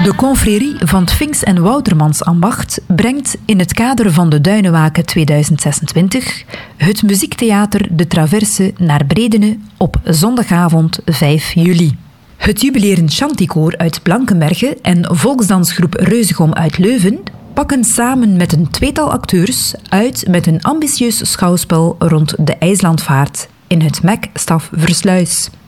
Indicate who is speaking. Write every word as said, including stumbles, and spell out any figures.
Speaker 1: De confrérie van het Vinks en Woutermans ambacht brengt in het kader van de Duinewaken tweeduizend zesentwintig het muziektheater De Traverse naar Bredene op zondagavond vijf juli. Het jubilerend Chanticoor uit Blankenberge en volksdansgroep Reuzegom uit Leuven pakken samen met een tweetal acteurs uit met een ambitieus schouwspel rond de IJslandvaart in het M E C Staf Versluis.